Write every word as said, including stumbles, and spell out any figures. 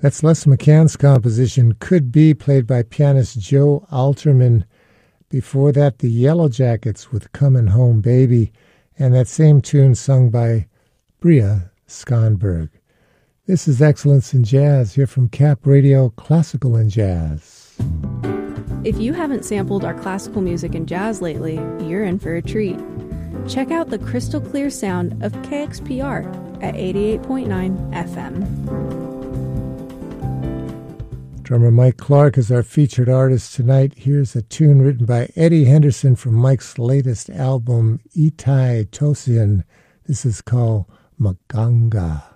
That's Les McCann's composition, Could Be, played by pianist Joe Alterman. Before that, the Yellow Jackets with Comin' Home Baby, and that same tune sung by Bria Skonberg. This is Excellence in Jazz, here from Cap Radio, Classical and Jazz. If you haven't sampled our classical music and jazz lately, you're in for a treat. Check out the crystal clear sound of K X P R at eighty-eight point nine F M. Drummer Mike Clark is our featured artist tonight. Here's a tune written by Eddie Henderson from Mike's latest album, Itai Tosian. This is called Maganga.